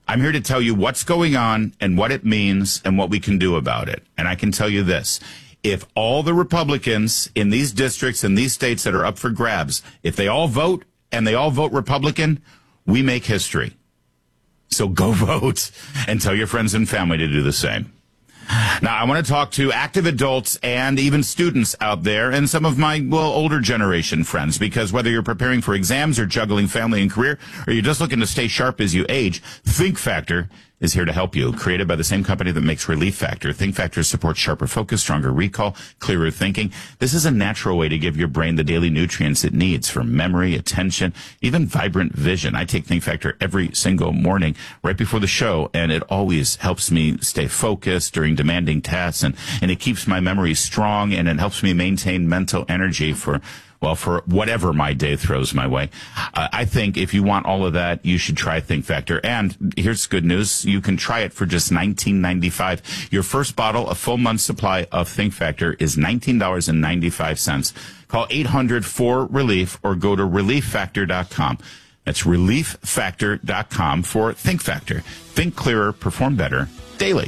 I'm here to tell you what's going on and what it means and what we can do about it. And I can tell you this. If all the Republicans in these districts and these states that are up for grabs, if they all vote and they all vote Republican, we make history. So go vote and tell your friends and family to do the same. Now, I want to talk to active adults and even students out there and some of my, older generation friends, because whether you're preparing for exams or juggling family and career, or you're just looking to stay sharp as you age, Think Factor is here to help you. Created by the same company that makes Relief Factor, Think Factor supports sharper focus, stronger recall, clearer thinking. This is a natural way to give your brain the daily nutrients it needs for memory, attention, even vibrant vision. I take Think Factor every single morning right before the show, and it always helps me stay focused during demanding tasks, and it keeps my memory strong, and it helps me maintain mental energy for whatever my day throws my way. I think if you want all of that, you should try Think Factor. And here's good news. You can try it for just $19.95. Your first bottle, a full month's supply of Think Factor, is $19.95. Call 800-4RELIEF or go to ReliefFactor.com. That's ReliefFactor.com for Think Factor. Think clearer, perform better daily.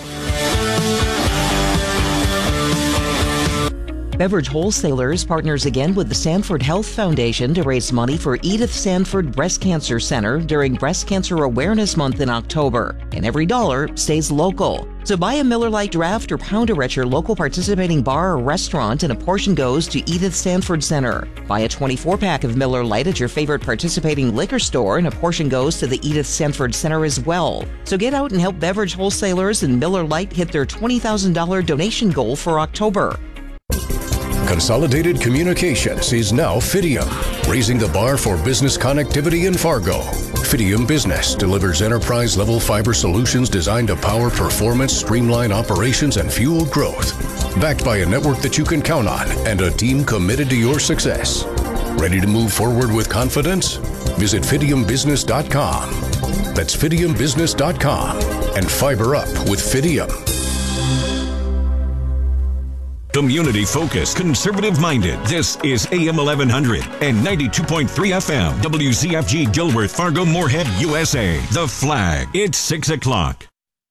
Beverage Wholesalers partners again with the Sanford Health Foundation to raise money for Edith Sanford Breast Cancer Center during Breast Cancer Awareness Month in October. And every dollar stays local. So buy a Miller Lite draft or pounder at your local participating bar or restaurant, and a portion goes to Edith Sanford Center. Buy a 24-pack of Miller Lite at your favorite participating liquor store, and a portion goes to the Edith Sanford Center as well. So get out and help Beverage Wholesalers and Miller Lite hit their $20,000 donation goal for October. Consolidated Communications is now Fidium, raising the bar for business connectivity in Fargo. Fidium Business delivers enterprise-level fiber solutions designed to power performance, streamline operations, and fuel growth. Backed by a network that you can count on and a team committed to your success. Ready to move forward with confidence? Visit FidiumBusiness.com. That's FidiumBusiness.com. And fiber up with Fidium. Community-focused, conservative-minded. This is AM 1100 and 92.3 FM. WZFG Gilworth, Fargo, Moorhead, USA. The Flag. It's 6 o'clock.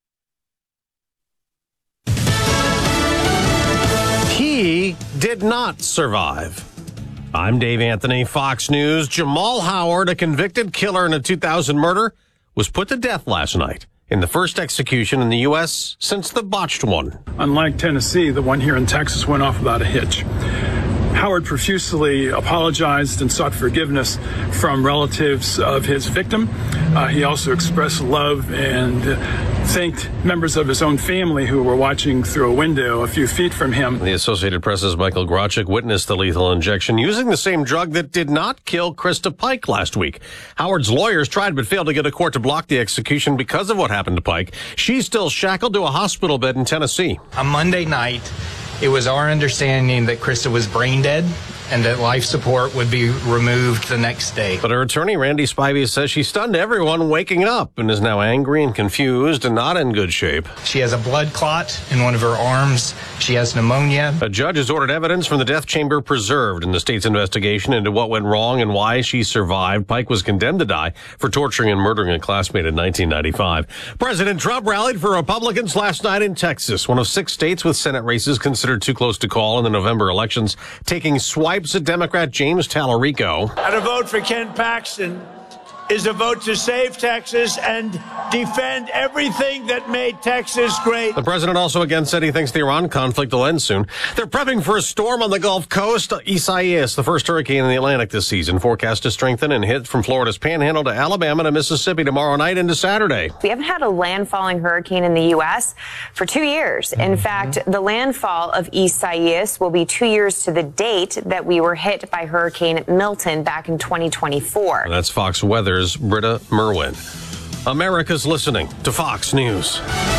He did not survive. I'm Dave Anthony, Fox News. Jamal Howard, a convicted killer in a 2000 murder, was put to death last night in the first execution in the U.S. since the botched one. Unlike Tennessee, the one here in Texas went off without a hitch. Howard profusely apologized and sought forgiveness from relatives of his victim. He also expressed love and thanked members of his own family who were watching through a window a few feet from him. The Associated Press's Michael Grochik witnessed the lethal injection using the same drug that did not kill Krista Pike last week. Howard's lawyers tried but failed to get a court to block the execution because of what happened to Pike. She's still shackled to a hospital bed in Tennessee. On Monday night, it was our understanding that Krista was brain dead and that life support would be removed the next day. But her attorney, Randy Spivey, says she stunned everyone waking up and is now angry and confused and not in good shape. She has a blood clot in one of her arms. She has pneumonia. A judge has ordered evidence from the death chamber preserved in the state's investigation into what went wrong and why she survived. Pike was condemned to die for torturing and murdering a classmate in 1995. President Trump rallied for Republicans last night in Texas, one of 6 states with Senate races considered too close to call in the November elections, taking swipes at Democrat James Tallarico. And a vote for Ken Paxton is a vote to save Texas and defend everything that made Texas great. The president also again said he thinks the Iran conflict will end soon. They're prepping for a storm on the Gulf Coast. Isaias, the first hurricane in the Atlantic this season, forecast to strengthen and hit from Florida's Panhandle to Alabama to Mississippi tomorrow night into Saturday. We haven't had a landfalling hurricane in the U.S. for 2 years. In fact, the landfall of Isaias will be 2 years to the date that we were hit by Hurricane Milton back in 2024. That's Fox Weather's Britta Merwin. America's listening to Fox News.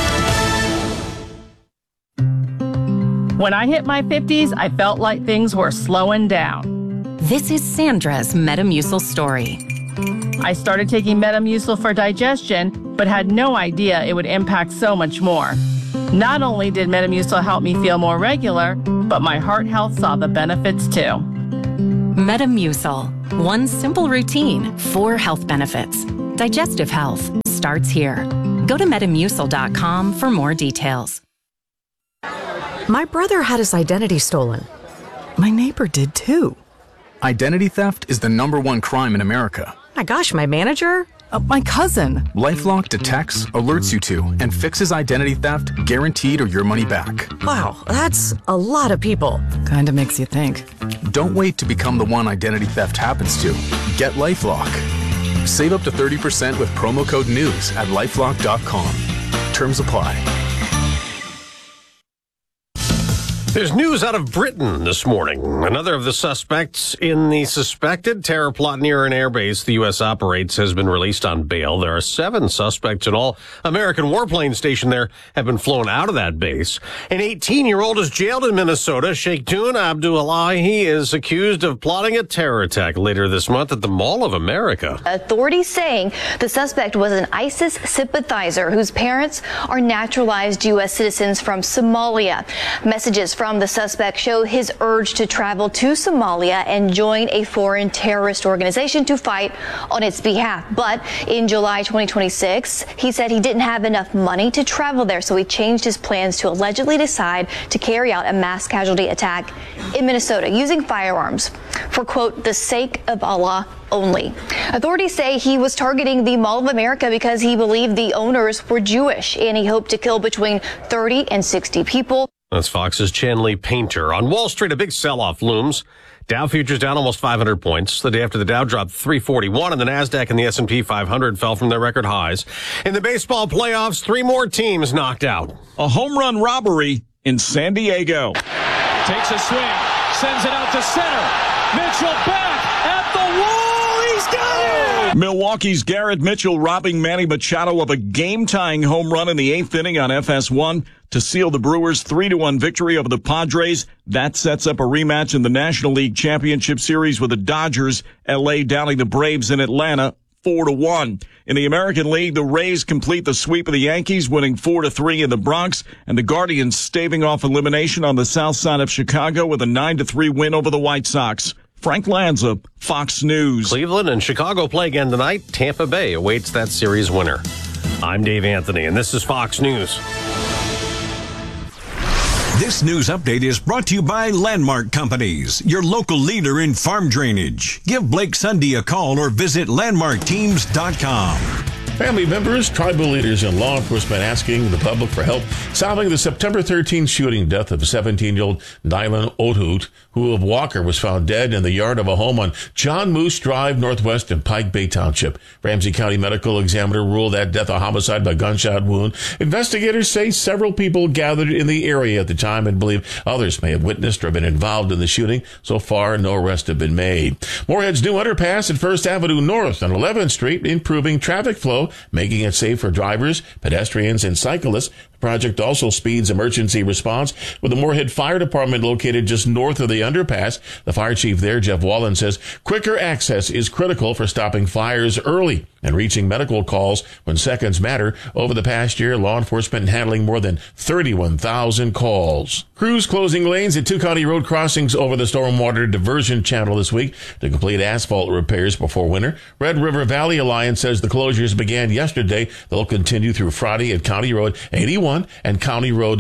When I hit my 50s, I felt like things were slowing down. This is Sandra's Metamucil story. I started taking Metamucil for digestion, but had no idea it would impact so much more. Not only did Metamucil help me feel more regular, but my heart health saw the benefits too. Metamucil. One simple routine, 4 health benefits. Digestive health, starts here. Go to Metamucil.com for more details. My brother had his identity stolen. My neighbor did too. Identity theft is the #1 crime in America. My gosh, my manager? My cousin. LifeLock detects, alerts you to, and fixes identity theft, guaranteed or your money back. Wow, that's a lot of people. Kinda makes you think. Don't wait to become the one identity theft happens to. Get LifeLock. Save up to 30% with promo code NEWS at LifeLock.com. Terms apply. There's news out of Britain this morning. Another of the suspects in the suspected terror plot near an airbase the U.S. operates has been released on bail. There are 7 suspects in all. American warplanes stationed there have been flown out of that base. An 18-year-old is jailed in Minnesota. Sheikhtun Abdullahi is accused of plotting a terror attack later this month at the Mall of America. Authorities saying the suspect was an ISIS sympathizer whose parents are naturalized U.S. citizens from Somalia. Messages from the suspect show his urge to travel to Somalia and join a foreign terrorist organization to fight on its behalf. But in July 2026, he said he didn't have enough money to travel there, so he changed his plans to allegedly decide to carry out a mass casualty attack in Minnesota using firearms for, quote, the sake of Allah only. Authorities say he was targeting the Mall of America because he believed the owners were Jewish, and he hoped to kill between 30 and 60 people. That's Fox's Chanley Painter. On Wall Street, a big sell-off looms. Dow futures down almost 500 points. The day after the Dow dropped 341, and the Nasdaq and the S&P 500 fell from their record highs. In the baseball playoffs, 3 more teams knocked out. A home run robbery in San Diego. Takes a swing, sends it out to center. Mitchell back at the wall. He's got it! Milwaukee's Garrett Mitchell robbing Manny Machado of a game-tying home run in the 8th inning on FS1 to seal the Brewers' 3-1 victory over the Padres. That sets up a rematch in the National League Championship Series with the Dodgers, L.A. downing the Braves in Atlanta 4-1. In the American League, the Rays complete the sweep of the Yankees, winning 4-3 in the Bronx, and the Guardians staving off elimination on the south side of Chicago with a 9-3 win over the White Sox. Frank Lanza, Fox News. Cleveland and Chicago play again tonight. Tampa Bay awaits that series winner. I'm Dave Anthony, and this is Fox News. This news update is brought to you by Landmark Companies, your local leader in farm drainage. Give Blake Sunday a call or visit landmarkteams.com. Family members, tribal leaders, and law enforcement asking the public for help solving the September 13th shooting death of 17-year-old Dylan Othut, who of Walker was found dead in the yard of a home on John Moose Drive Northwest in Pike Bay Township. Ramsey County Medical Examiner ruled that death a homicide by gunshot wound. Investigators say several people gathered in the area at the time and believe others may have witnessed or been involved in the shooting. So far, no arrests have been made. Moorhead's new underpass at 1st Avenue North and 11th Street improving traffic flow, making it safe for drivers, pedestrians, and cyclists. The project also speeds emergency response with the Moorhead Fire Department located just north of the underpass. The fire chief there, Jeff Wallen, says quicker access is critical for stopping fires early and reaching medical calls when seconds matter. Over the past year, law enforcement handling more than 31,000 calls. Crews closing lanes at 2 county road crossings over the stormwater diversion channel this week to complete asphalt repairs before winter. Red River Valley Alliance says the closures began yesterday. They'll continue through Friday at County Road 81 and County Road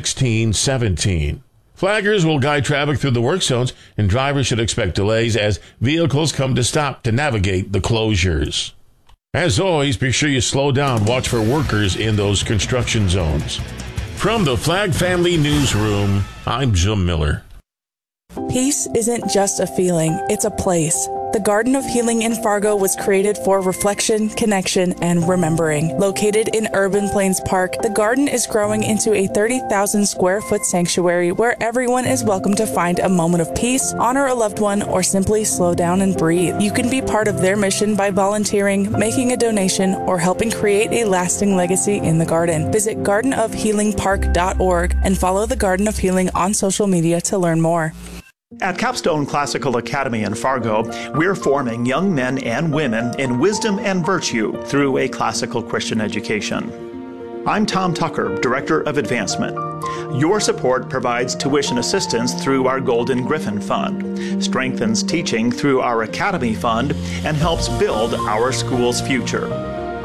1617. Flaggers will guide traffic through the work zones, and drivers should expect delays as vehicles come to stop to navigate the closures. As always, be sure you slow down. Watch for workers in those construction zones. From the Flag Family Newsroom, I'm Jim Miller. Peace isn't just a feeling, it's a place. The Garden of Healing in Fargo was created for reflection, connection, and remembering. Located in Urban Plains Park, the garden is growing into a 30,000 square foot sanctuary where everyone is welcome to find a moment of peace, honor a loved one, or simply slow down and breathe. You can be part of their mission by volunteering, making a donation, or helping create a lasting legacy in the garden. Visit gardenofhealingpark.org and follow the Garden of Healing on social media to learn more. At Capstone Classical Academy in Fargo, we're forming young men and women in wisdom and virtue through a classical Christian education. I'm Tom Tucker, Director of Advancement. Your support provides tuition assistance through our Golden Griffin Fund, strengthens teaching through our Academy Fund, and helps build our school's future.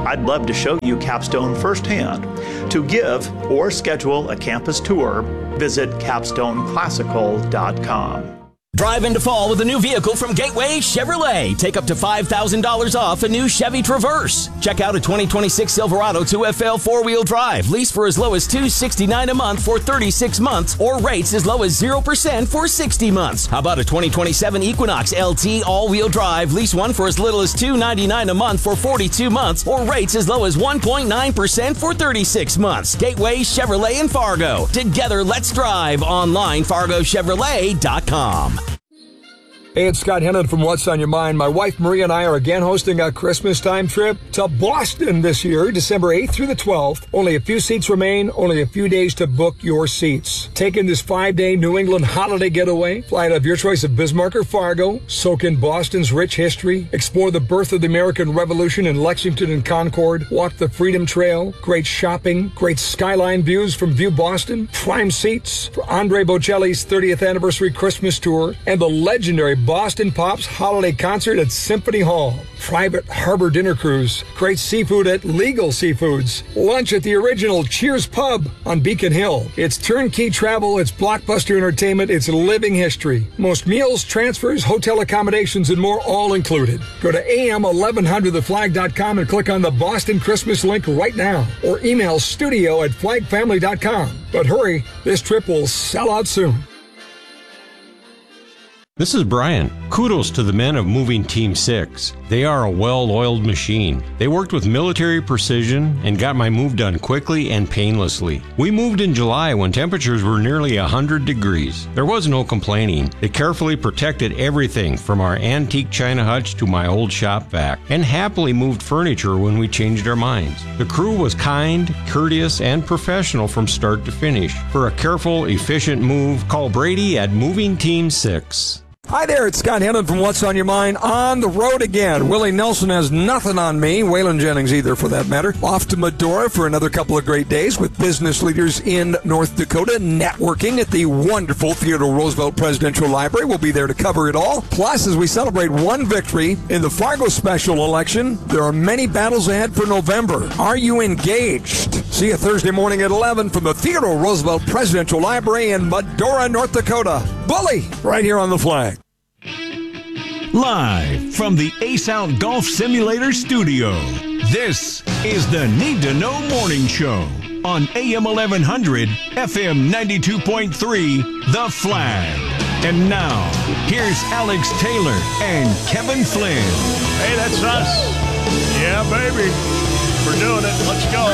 I'd love to show you Capstone firsthand. To give or schedule a campus tour, visit capstoneclassical.com. Drive into fall with a new vehicle from Gateway Chevrolet. Take up to $5,000 off a new Chevy Traverse. Check out a 2026 Silverado 2FL 4-wheel drive. Lease for as low as $269 a month for 36 months or rates as low as 0% for 60 months. How about a 2027 Equinox LT all-wheel drive? Lease one for as little as $299 a month for 42 months or rates as low as 1.9% for 36 months. Gateway Chevrolet in Fargo. Together, let's drive. Online, FargoChevrolet.com. Hey, it's Scott Hennon from What's on Your Mind. My wife Maria and I are again hosting a Christmas time trip to Boston this year, December 8th through the 12th. Only a few seats remain, only a few days to book your seats. Take in this 5-day New England holiday getaway. Fly out of your choice of Bismarck or Fargo. Soak in Boston's rich history. Explore the birth of the American Revolution in Lexington and Concord. Walk the Freedom Trail. Great shopping. Great skyline views from View Boston. Prime seats for Andre Bocelli's 30th anniversary Christmas tour. And the legendary Boston Pops holiday concert at Symphony Hall. Private harbor dinner cruise. Great seafood at Legal Seafoods. Lunch at the original Cheers Pub on Beacon Hill. It's turnkey travel. It's blockbuster entertainment. It's living history. Most meals, transfers, hotel accommodations, and more all included. Go to am1100theflag.com and click on the Boston Christmas link right now. Or email studio@flagfamily.com. But hurry, this trip will sell out soon. This is Brian. Kudos to the men of Moving Team 6. They are a well-oiled machine. They worked with military precision and got my move done quickly and painlessly. We moved in July when temperatures were nearly 100 degrees. There was no complaining. They carefully protected everything from our antique china hutch to my old shop vac and happily moved furniture when we changed our minds. The crew was kind, courteous, and professional from start to finish. For a careful, efficient move, call Brady at Moving Team 6. Hi there, it's Scott Hennon from What's on Your Mind. On the road again. Willie Nelson has nothing on me, Waylon Jennings either for that matter. Off to Medora for another couple of great days with business leaders in North Dakota, networking at the wonderful Theodore Roosevelt Presidential Library. We'll be there to cover it all. Plus, as we celebrate one victory in the Fargo special election, there are many battles ahead for November. Are you engaged? See you Thursday morning at 11 from the Theodore Roosevelt Presidential Library in Medora, North Dakota. Bully, right here on the Flag. Live from the Ace Out Golf Simulator studio, this is the Need to Know Morning Show on AM 1100, FM 92.3, The Flag. And now, here's Alex Taylor and Kevin Flynn. Hey, that's us. Yeah, baby. We're doing it. Let's go.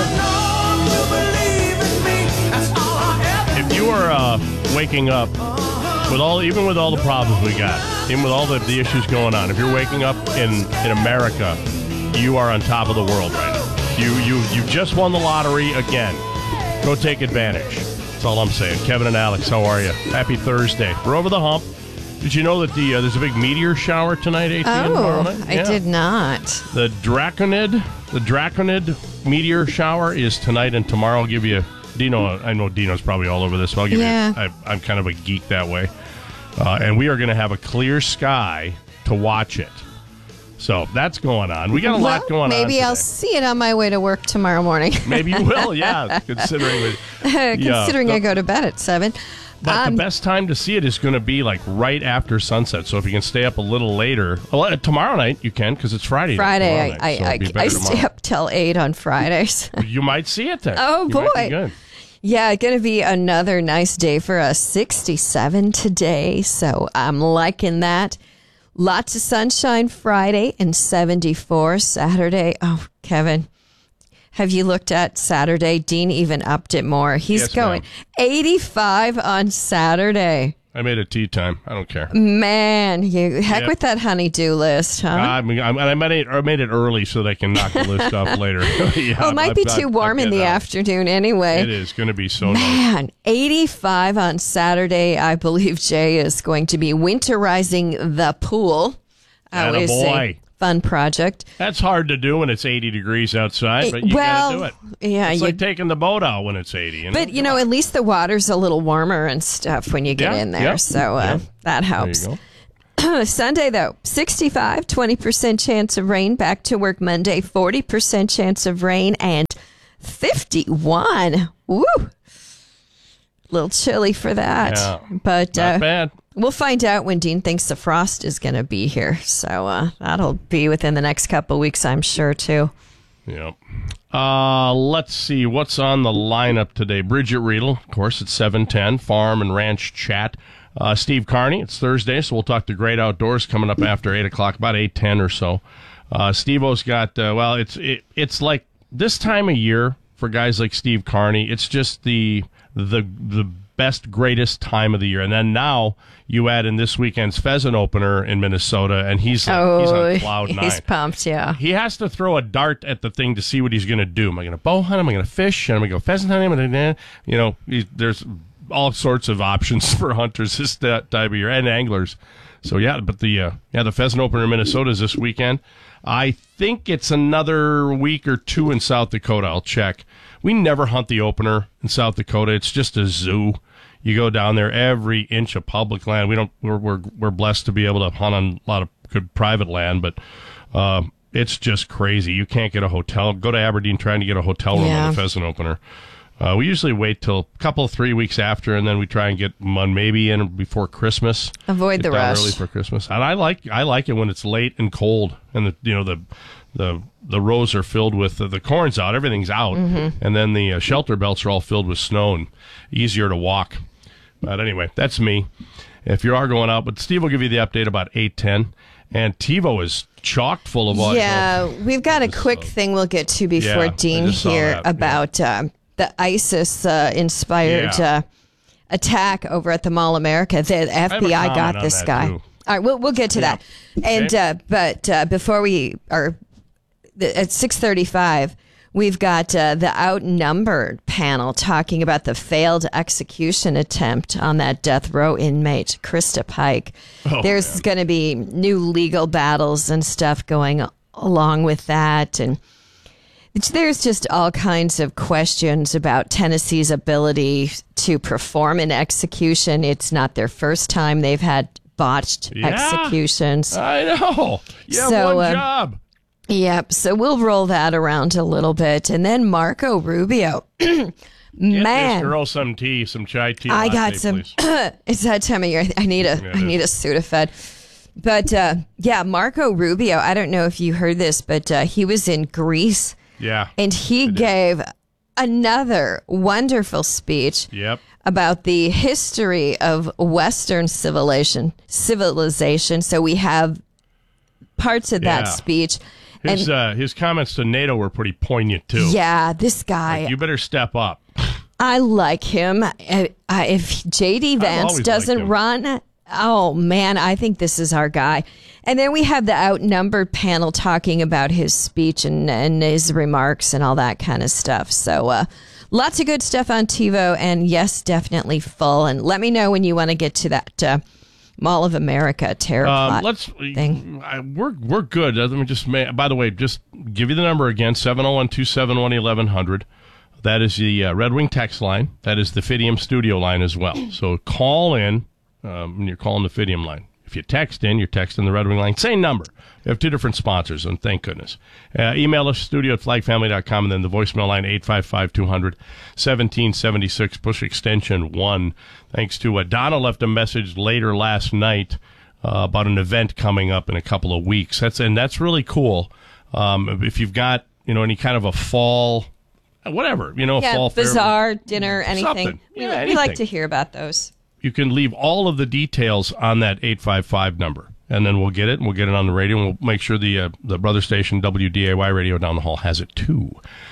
If you are waking up with even with all the problems we got, even with all the issues going on, if you're waking up in America, you are on top of the world right now. You just won the lottery again. Go take advantage. That's all I'm saying. Kevin and Alex, how are you? Happy Thursday. We're over the hump. Did you know that there's a big meteor shower tonight, ATN, tomorrow night? I did not. The Draconid meteor shower is tonight and tomorrow. I'll give you Dino. I know Dino's probably all over this, so I'll give you. I'm kind of a geek that way, and we are going to have a clear sky to watch it. So that's going on. We got a lot going on. Maybe I'll see it on my way to work tomorrow morning. Maybe you will, yeah. Considering I go to bed at 7. But the best time to see it is going to be like right after sunset. So if you can stay up a little later, tomorrow night you can because it's Friday. I stay up till 8 on Fridays. You might see it then. Oh, boy. Might be good. Yeah, going to be another nice day for us. 67 today, so I'm liking that. Lots of sunshine Friday and 74 Saturday. Oh, Kevin, have you looked at Saturday? Dean even upped it more. He's going 85 on Saturday. I made it tea time. I don't care. Man, heck with that honey-do list, huh? I made it early so they can knock the list off later. It might be too warm in the afternoon anyway. It is going to be so nice. Man, 85 on Saturday. I believe Jay is going to be winterizing the pool. Attaboy. Fun project. That's hard to do when it's 80 degrees outside, but you got to do it. Yeah, it's like taking the boat out when it's 80. But, at least the water's a little warmer and stuff when you get in there, so that helps. There Sunday, though, 65, 20% chance of rain. Back to work Monday, 40% chance of rain and 51. Woo! A little chilly for that. Yeah, but not bad. We'll find out when Dean thinks the frost is going to be here. So that'll be within the next couple of weeks, I'm sure, too. Yep. Let's see what's on the lineup today. Bridget Riedel, of course, at 7:10, Farm and Ranch Chat. Steve Carney, it's Thursday, so we'll talk to Great Outdoors coming up after 8 o'clock, about 8:10 or so. Steve-O's got, it's like this time of year for guys like Steve Carney, it's just the best, greatest time of the year. And then now you add in this weekend's pheasant opener in Minnesota, and he's on cloud nine. He's pumped, yeah. He has to throw a dart at the thing to see what he's going to do. Am I going to bow hunt? Am I going to fish? Am I going to go pheasant hunting? There's all sorts of options for hunters this time of year and anglers. So yeah, but the pheasant opener in Minnesota is this weekend. I think it's another week or two in South Dakota. I'll check. We never hunt the opener in South Dakota. It's just a zoo. You go down there, every inch of public land. We're blessed to be able to hunt on a lot of good private land, but it's just crazy. You can't get a hotel. Go to Aberdeen trying to get a hotel room on the pheasant opener. We usually wait till a couple, 3 weeks after, and then we try and get one maybe in before Christmas. Avoid the rush. Early for Christmas, and I like it when it's late and cold, and the rows are filled with the corn's out, everything's out, and then the shelter belts are all filled with snow and easier to walk. But anyway, that's me. If you are going out, but Steve will give you the update about 8:10, and TiVo is chocked full of audio. Yeah, we've got a quick thing we'll get to before Dean here about the ISIS-inspired attack over at the Mall America. The FBI got this guy. All right, we'll get to that. And but before we are at 6:35, we've got the Outnumbered panel talking about the failed execution attempt on that death row inmate, Krista Pike. There's going to be new legal battles and stuff going along with that, and there's just all kinds of questions about Tennessee's ability to perform an execution. It's not their first time they've had botched executions. I know. One job. Yep. So we'll roll that around a little bit. And then Marco Rubio. Get this girl some tea, some chai tea. I got some. It's that time of year. I need a Sudafed. But Marco Rubio, I don't know if you heard this, but he was in Greece. Yeah. And he gave another wonderful speech about the history of Western civilization. So we have parts of that speech. His comments to NATO were pretty poignant, too. Yeah, this guy. Like, you better step up. I like him. If J.D. Vance doesn't run, oh, man, I think this is our guy. And then we have the Outnumbered panel talking about his speech and his remarks and all that kind of stuff. So lots of good stuff on TiVo, and yes, definitely full. And let me know when you want to get to that Mall of America terror plot thing. We're good. Let me just, by the way, just give you the number again, 701-271-1100. That is the Red Wing text line. That is the Fidium studio line as well. So call in when you're calling the Fidium line. If you text in, you're texting the Red Wing line. Same number. We have two different sponsors, and thank goodness. Email us, studio@flagfamily.com, and then the voicemail line, 855-200-1776, push extension 1. Thanks to Donna left a message later last night about an event coming up in a couple of weeks. That's really cool. If you've got any kind of a fall, whatever, fall bazaar, dinner, anything. Anything. We like to hear about those. You can leave all of the details on that 855 number, and then we'll get it, and we'll get it on the radio, and we'll make sure the brother station, WDAY radio down the hall, has it too.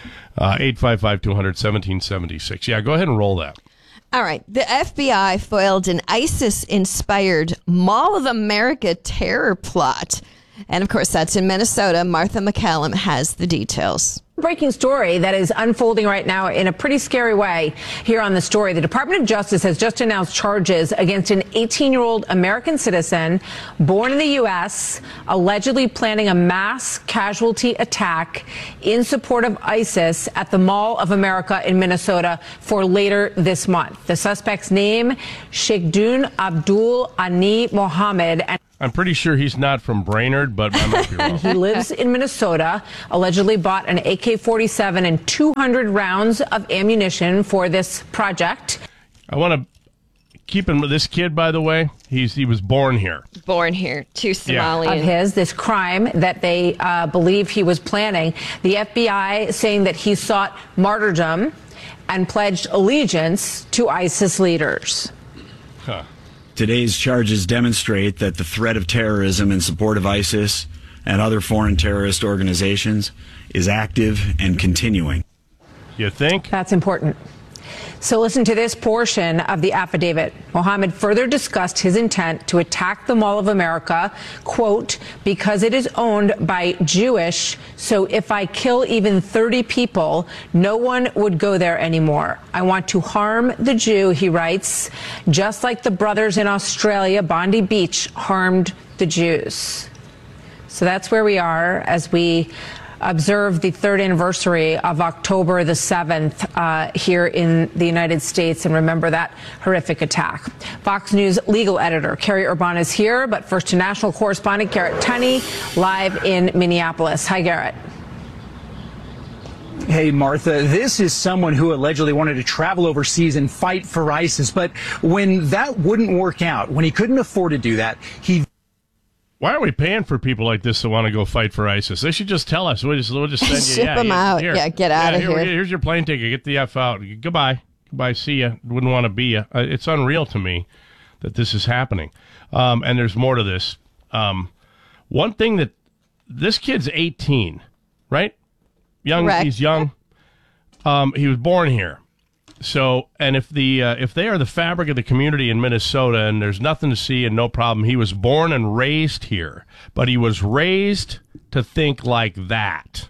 855-200-1776. Yeah, go ahead and roll that. All right. The FBI foiled an ISIS-inspired Mall of America terror plot. And, of course, that's in Minnesota. Martha McCallum has the details. Breaking story that is unfolding right now in a pretty scary way. Here on The Story, the Department of Justice has just announced charges against an 18-year-old American citizen born in the U.S., allegedly planning a mass casualty attack in support of ISIS at the Mall of America in Minnesota for later this month. The suspect's name, Sheikhdun Abdul Ani Mohammed. And I'm pretty sure he's not from Brainerd, but I might be wrong. He lives in Minnesota, allegedly bought an AK-47 and 200 rounds of ammunition for this project. I want to keep in with this kid, by the way. He was born here. Born here, 2 Somalian. Of his, this crime that they believe he was planning. The FBI saying that he sought martyrdom and pledged allegiance to ISIS leaders. Huh. Today's charges demonstrate that the threat of terrorism in support of ISIS and other foreign terrorist organizations is active and continuing. You think? That's important. So listen to this portion of the affidavit. Mohammed further discussed his intent to attack the Mall of America, quote, because it is owned by Jewish, so if I kill even 30 people, no one would go there anymore. I want to harm the Jew, he writes, just like the brothers in Australia, Bondi Beach, harmed the Jews. So that's where we are as we observe the 3rd anniversary of October the 7th here in the United States and remember that horrific attack. Fox News legal editor Carrie Urban is here, but first to national correspondent Garrett Tunney live in Minneapolis. Hi, Garrett. Hey, Martha, this is someone who allegedly wanted to travel overseas and fight for ISIS, but when that wouldn't work out, when he couldn't afford to do that, he... Why are we paying for people like this that want to go fight for ISIS? They should just tell us. We'll just send you. Ship them out. Here. Yeah, get out of here. Here's your plane ticket. Get the F out. Goodbye. Goodbye. See ya. Wouldn't want to be ya. It's unreal to me that this is happening. And there's more to this. One thing that this kid's 18, right? Young. Correct. He's young. He was born here. So, and if they are the fabric of the community in Minnesota and there's nothing to see and no problem, he was born and raised here, but he was raised to think like that.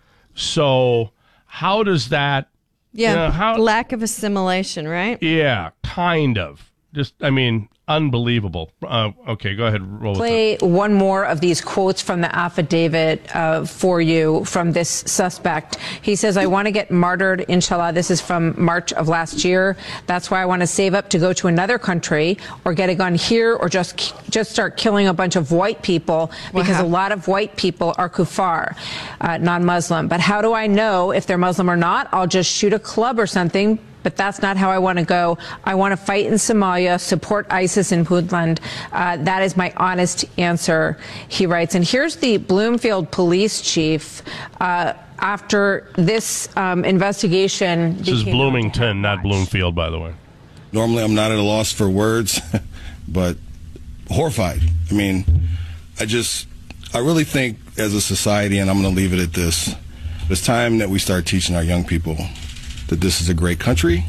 So how does that... Yeah, lack of assimilation, right? Yeah, kind of. Just, I mean, unbelievable. Okay, go ahead. Roll Play with it. one more of these quotes from the affidavit for you from this suspect. He says, I want to get martyred, inshallah. This is from March of last year. That's why I want to save up to go to another country or get a gun here or just start killing a bunch of white people because a lot of white people are kuffar, non-Muslim. But how do I know if they're Muslim or not? I'll just shoot a club or something. But that's not how I want to go. I want to fight in Somalia, support ISIS in Puntland. That is my honest answer, he writes. And here's the Bloomfield police chief after this investigation. This is Bloomington, not Bloomfield, by the way. Normally, I'm not at a loss for words, but horrified. I mean, I really think as a society, and I'm going to leave it at this, it's time that we start teaching our young people that this is a great country,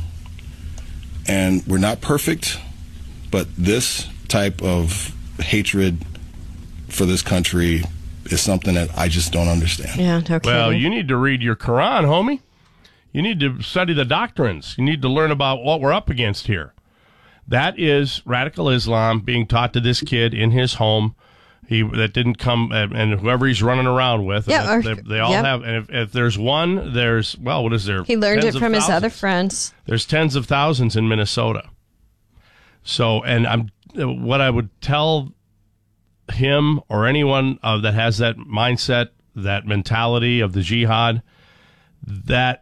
and we're not perfect, but this type of hatred for this country is something that I just don't understand. Yeah, okay. Well, you need to read your Quran, homie. You need to study the doctrines. You need to learn about what we're up against here. That is radical Islam being taught to this kid in his home. That didn't come, and whoever he's running around with, they all have. And if there's one, what is there? He learned it from his other friends. There's tens of thousands in Minnesota. So, and what I would tell him or anyone that has that mindset, that mentality of the jihad, that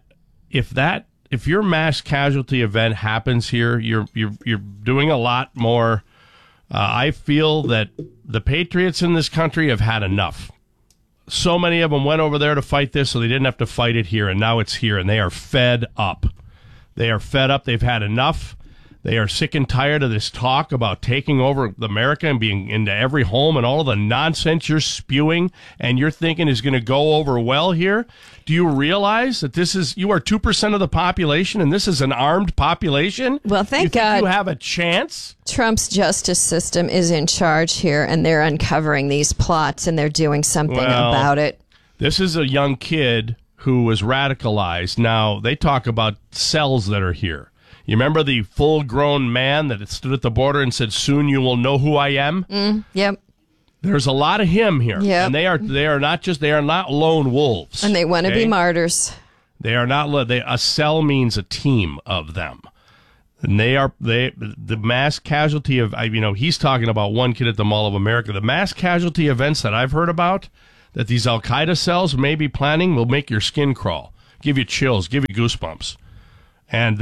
if your mass casualty event happens here, you're doing a lot more. I feel that the patriots in this country have had enough. So many of them went over there to fight this, so they didn't have to fight it here, and now it's here, and they are fed up. They are fed up. They've had enough. They are sick and tired of this talk about taking over America and being into every home and all of the nonsense you're spewing and you're thinking is going to go over well here. Do you realize that you are 2% of the population and this is an armed population? Well, thank God you have a chance. Trump's justice system is in charge here and they're uncovering these plots and they're doing something about it. This is a young kid who was radicalized. Now, they talk about cells that are here. You remember the full-grown man that stood at the border and said, "Soon you will know who I am"? Yep. There's a lot of him here, yep. And they are not lone wolves, and they want to be martyrs. They are not. A cell means a team of them, And the mass casualty of, he's talking about one kid at the Mall of America. The mass casualty events that I've heard about that these Al-Qaeda cells may be planning will make your skin crawl, give you chills, give you goosebumps. And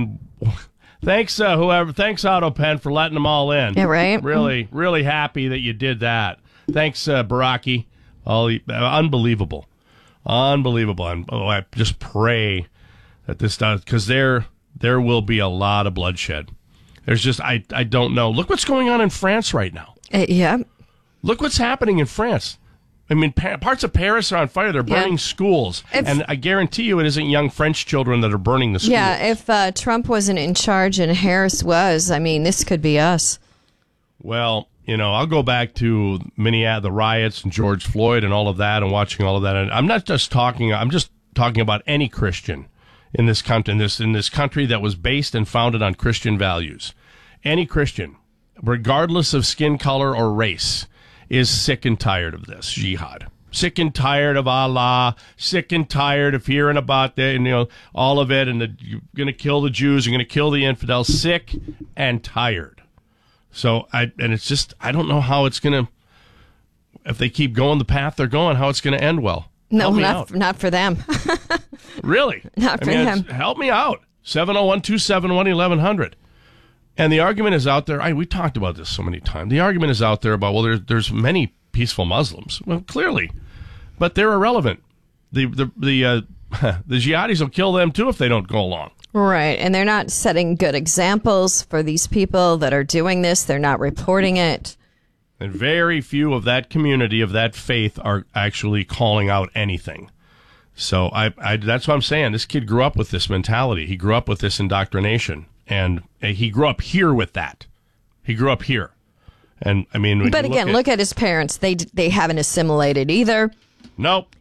thanks AutoPen for letting them all in. Yeah, right. Really, really happy that you did that. Thanks, Baraki. Unbelievable. And I just pray that this does, because there will be a lot of bloodshed. There's just, I don't know. Look what's going on in France right now. Yeah. Look what's happening in France. I mean, parts of Paris are on fire. They're burning schools. And I guarantee you it isn't young French children that are burning the schools. Yeah, if Trump wasn't in charge and Harris was, this could be us. Well, I'll go back to the riots and George Floyd and all of that and watching all of that. And I'm just talking about any Christian in this country, in this country that was based and founded on Christian values. Any Christian, regardless of skin color or race, is sick and tired of this jihad. Sick and tired of Allah. Sick and tired of hearing about that, and all of it. And you're going to kill the Jews. You're going to kill the infidels. Sick and tired. So I don't know how it's going to, if they keep going the path they're going, how it's going to end well. No, not for them. Really? Not for them. Help me out. 701-271-1100. And the argument is out there. We talked about this so many times. The argument is out there about, well, there's many peaceful Muslims. Well, clearly, but they're irrelevant. The jihadis will kill them too if they don't go along. Right, and they're not setting good examples for these people that are doing this. They're not reporting it. And very few of that community, of that faith, are actually calling out anything. So that's what I'm saying. This kid grew up with this mentality. He grew up with this indoctrination. And he grew up here with that. He grew up here. And, but again, look at his parents. They haven't assimilated either. Nope.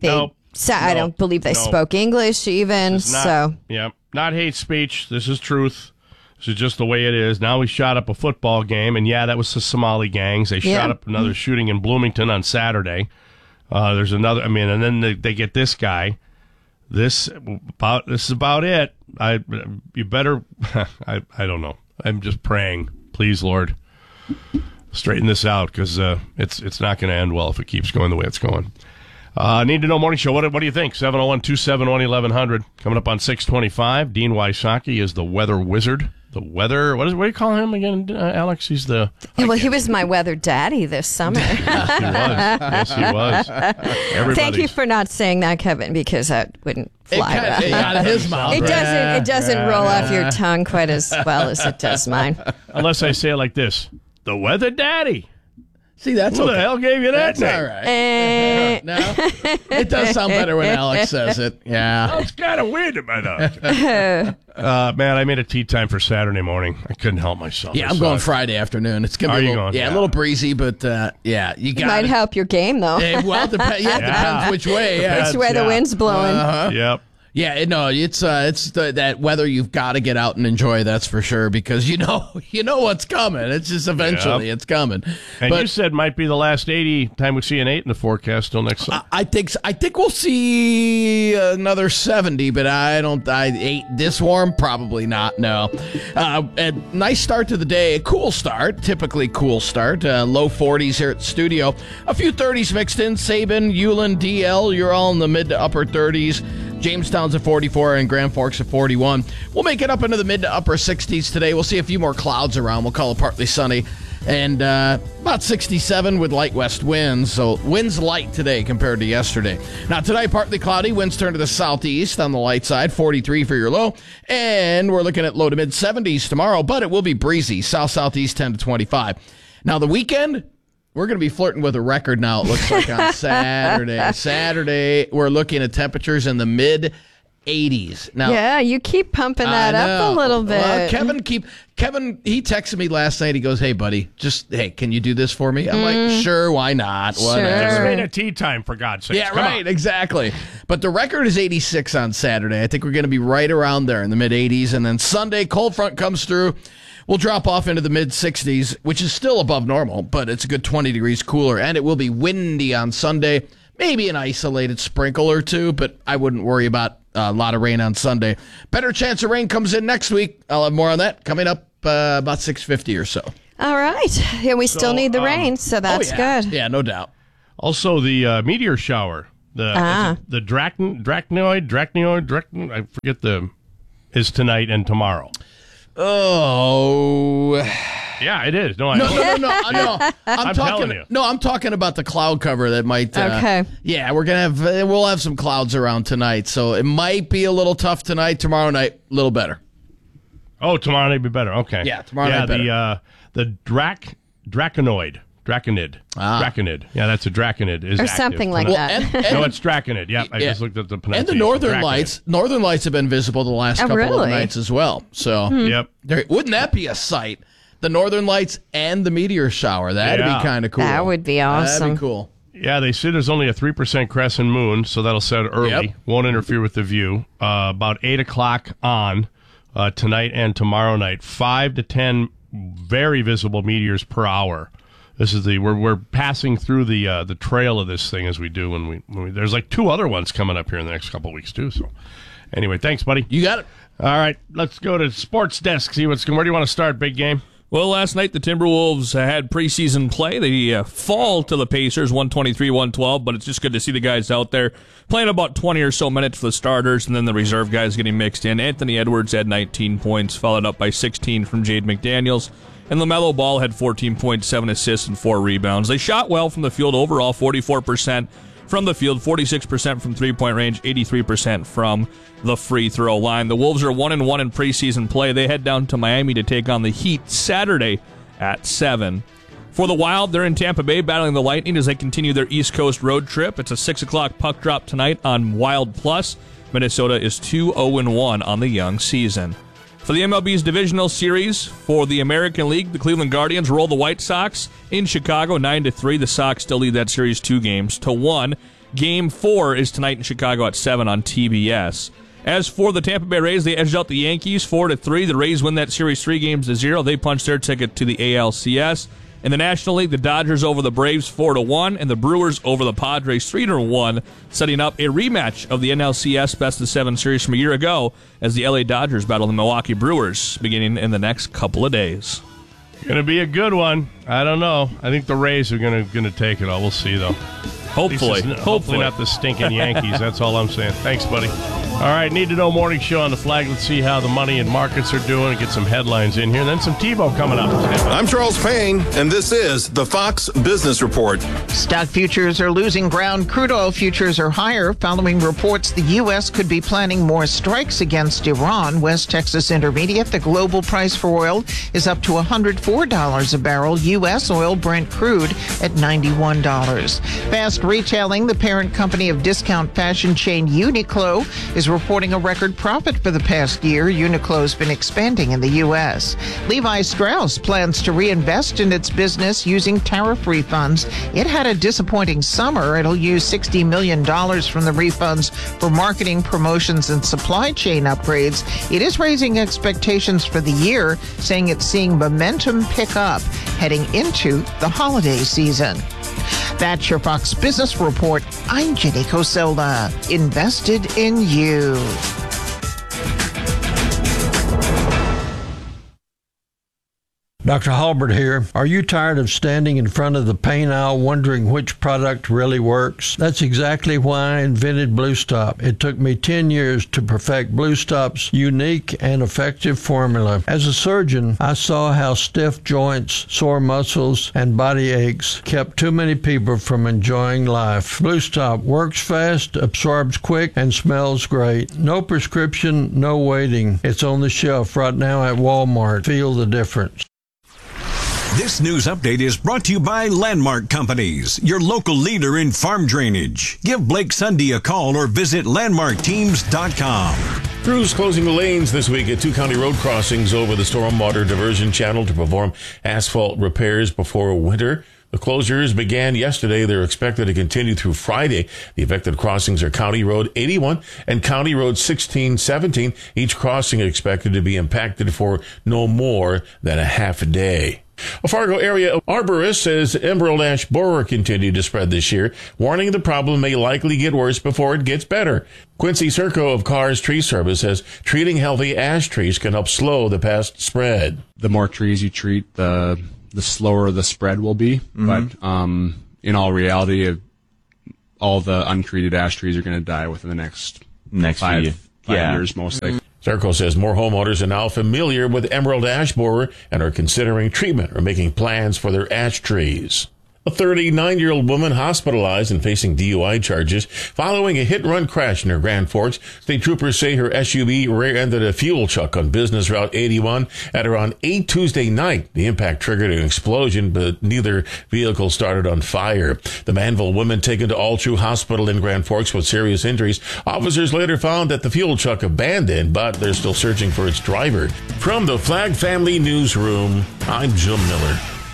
I don't believe they spoke English even. Yeah, not hate speech. This is truth. This is just the way it is. Now we shot up a football game, and that was the Somali gangs. They shot up another shooting in Bloomington on Saturday. There's another. And then they get this guy. This is about it. You better. I don't know. I'm just praying. Please, Lord, straighten this out, because it's not going to end well if it keeps going the way it's going. Need to Know Morning Show. What do you think? 701-271-1100. Coming up on 625. Dean Wysocki is the weather wizard. The weather. What do you call him again, Alex? He's the. Well, he was my weather daddy this summer. Yes, he was. Thank you for not saying that, Kevin, because that wouldn't fly. It out of his mouth. It doesn't roll off your tongue quite as well as it does mine. Unless I say it like this: the weather daddy. See, that's who the hell gave you that name? All right. No, it does sound better when Alex says it. Yeah, it's kind of weird in my nose. Man, I made a tea time for Saturday morning. I couldn't help myself. Yeah, I'm going Friday afternoon. It's gonna be a little breezy, but you got. Might help your game though. Well, depends which way. Which way the wind's blowing. Yep. Yeah, no, it's that weather you've got to get out and enjoy. That's for sure, because you know what's coming. It's just eventually it's coming. And you said might be the last 80 time we see an 8 in the forecast till next summer. I think we'll see another 70, but 8 this warm probably not. No, a nice start to the day, a cool start, typically cool start. Low 40s here at the studio, a few 30s mixed in. Sabin, Ulen, DL, you're all in the mid to upper 30s. Jamestown's at 44 and Grand Forks at 41. We'll make it up into the mid to upper 60s today. We'll see a few more clouds around. We'll call it partly sunny. And about 67 with light west winds. So winds light today compared to yesterday. Now tonight, partly cloudy. Winds turn to the southeast on the light side. 43 for your low. And we're looking at low to mid 70s tomorrow. But it will be breezy. South-southeast 10 to 25. Now the weekend, we're going to be flirting with a record now, it looks like, on Saturday. Saturday, we're looking at temperatures in the mid-80s. Now, yeah, you keep pumping that up a little bit. Well, Kevin, he texted me last night. He goes, hey, buddy, can you do this for me? I'm like, sure, why not? Sure. Whatever. Just made a tea time, for God's sake. Yeah, right, exactly. But the record is 86 on Saturday. I think we're going to be right around there in the mid-80s. And then Sunday, cold front comes through. We'll drop off into the mid-60s, which is still above normal, but it's a good 20 degrees cooler, and it will be windy on Sunday. Maybe an isolated sprinkle or two, but I wouldn't worry about a lot of rain on Sunday. Better chance of rain comes in next week. I'll have more on that coming up about 6:50 or so. All right. Yeah, we still need the rain, so that's good. Yeah, no doubt. Also, the meteor shower, the Dracnoid, I forget is tonight and tomorrow. Oh. Yeah, it is. No. I'm telling you. No, I'm talking about the cloud cover that might. Okay. Yeah, we'll have some clouds around tonight, so it might be a little tough tonight. Tomorrow night, a little better. Oh, tomorrow night be better. Okay. Yeah, tomorrow night better. The Draconid. Draconid. Yeah, that's a Draconid. Is or active something like tonight. that. No, it's Draconid. Yeah, I just looked at the pronunciation. And the Northern Lights have been visible the last couple of nights as well. So, Yep. Wouldn't that be a sight? The Northern Lights and the meteor shower. That'd be kind of cool. That would be awesome. That'd be cool. Yeah, they say there's only a 3% crescent moon, so that'll set early. Yep. Won't interfere with the view. About 8 o'clock on tonight and tomorrow night. 5 to 10 very visible meteors per hour. This is we're passing through the trail of this thing as we do when we there's like 2 other ones coming up here in the next couple of weeks too. So anyway, thanks, buddy. You got it. All right, let's go to Sports Desk. See what's going. Where do you want to start, big game? Well, last night the Timberwolves had preseason play. They fall to the Pacers, 123-112, but it's just good to see the guys out there playing about 20 or so minutes for the starters, and then the reserve guys getting mixed in. Anthony Edwards had 19 points, followed up by 16 from Jade McDaniels, and LaMelo Ball had 14 points, 7 assists, and 4 rebounds. They shot well from the field overall, 44% from the field, 46% from three-point range, 83% from the free throw line. The Wolves are 1-1 in preseason play. They head down to Miami to take on the Heat Saturday at 7. For the Wild, they're in Tampa Bay battling the Lightning as they continue their East Coast road trip. It's a 6 o'clock puck drop tonight on Wild Plus. Minnesota is 2-0-1 on the young season. For the MLB's divisional series for the American League, the Cleveland Guardians roll the White Sox in Chicago 9-3. The Sox still lead that series 2-1. Game 4 is tonight in Chicago at 7 on TBS. As for the Tampa Bay Rays, they edged out the Yankees 4-3. The Rays win that series 3-0. They punched their ticket to the ALCS. In the National League, the Dodgers over the Braves 4-1, and the Brewers over the Padres 3-1, setting up a rematch of the NLCS Best of 7 series from a year ago as the LA Dodgers battle the Milwaukee Brewers beginning in the next couple of days. Going to be a good one. I don't know. I think the Rays are going to take it all. We'll see, though. Hopefully not the stinking Yankees. That's all I'm saying. Thanks, buddy. All right, Need to Know Morning Show on the flag. Let's see how the money and markets are doing and get some headlines in here. And then some TiVo coming up. I'm Charles Payne, and this is the Fox Business Report. Stock futures are losing ground. Crude oil futures are higher following reports the U.S. could be planning more strikes against Iran. West Texas Intermediate, the global price for oil is up to $104 a barrel. U.S. oil Brent crude at $91. Fast Retailing, the parent company of discount fashion chain Uniqlo, is reporting a record profit for the past year. Uniqlo's been expanding in the U.S. Levi Strauss plans to reinvest in its business using tariff refunds. It had a disappointing summer. It'll use $60 million from the refunds for marketing, promotions, and supply chain upgrades. It is raising expectations for the year, saying it's seeing momentum pick up heading into the holiday season. That's your Fox Business Report. I'm Jenny Coselda. Invested in you. Dr. Halbert here. Are you tired of standing in front of the paint aisle wondering which product really works? That's exactly why I invented Blue Stop. It took me 10 years to perfect Blue Stop's unique and effective formula. As a surgeon, I saw how stiff joints, sore muscles, and body aches kept too many people from enjoying life. Blue Stop works fast, absorbs quick, and smells great. No prescription, no waiting. It's on the shelf right now at Walmart. Feel the difference. This news update is brought to you by Landmark Companies, your local leader in farm drainage. Give Blake Sunday a call or visit landmarkteams.com. Crews closing the lanes this week at 2 county road crossings over the stormwater diversion channel to perform asphalt repairs before winter. The closures began yesterday. They're expected to continue through Friday. The affected crossings are County Road 81 and County Road 1617. Each crossing expected to be impacted for no more than a half a day. A Fargo area arborist says emerald ash borer continued to spread this year, warning the problem may likely get worse before it gets better. Quincy Serco of Carr's Tree Service says treating healthy ash trees can help slow the pest spread. The more trees you treat, the slower the spread will be. But in all reality, all the untreated ash trees are going to die within the next five years, most likely. Serco says more homeowners are now familiar with emerald ash borer and are considering treatment or making plans for their ash trees. A 39-year-old woman hospitalized and facing DUI charges following a hit-and-run crash near Grand Forks. State troopers say her SUV rear-ended a fuel truck on Business Route 81 at around 8 Tuesday night. The impact triggered an explosion, but neither vehicle started on fire. The Manville woman taken to All True Hospital in Grand Forks with serious injuries. Officers later found that the fuel truck abandoned, but they're still searching for its driver. From the Flag Family Newsroom, I'm Jim Miller.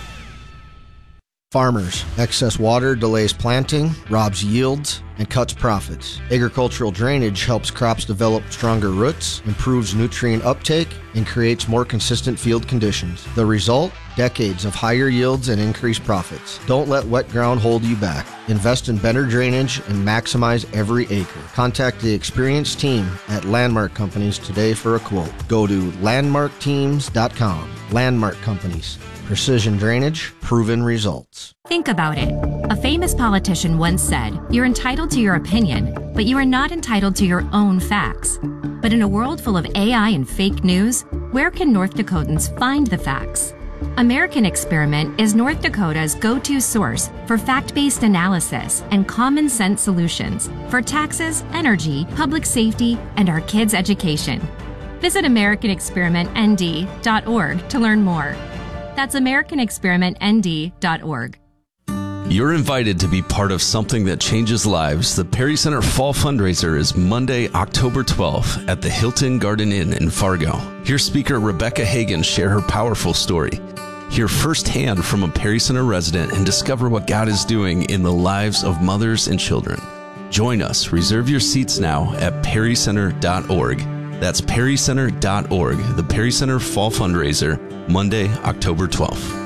Farmers. Excess water delays planting, robs yields, and cuts profits. Agricultural drainage helps crops develop stronger roots, improves nutrient uptake, and creates more consistent field conditions. The result? Decades of higher yields and increased profits. Don't let wet ground hold you back. Invest in better drainage and maximize every acre. Contact the experienced team at Landmark Companies today for a quote. Go to landmarkteams.com. Landmark Companies. Precision drainage, proven results. Think about it. A famous politician once said, "You're entitled to your opinion, but you are not entitled to your own facts." But in a world full of AI and fake news, where can North Dakotans find the facts? American Experiment is North Dakota's go-to source for fact-based analysis and common sense solutions for taxes, energy, public safety, and our kids' education. Visit AmericanExperimentND.org to learn more. That's AmericanExperimentND.org. You're invited to be part of something that changes lives. The Perry Center Fall Fundraiser is Monday, October 12th at the Hilton Garden Inn in Fargo. Hear speaker Rebecca Hagan share her powerful story. Hear firsthand from a Perry Center resident and discover what God is doing in the lives of mothers and children. Join us. Reserve your seats now at perrycenter.org. That's perrycenter.org. The Perry Center Fall Fundraiser, Monday, October 12th.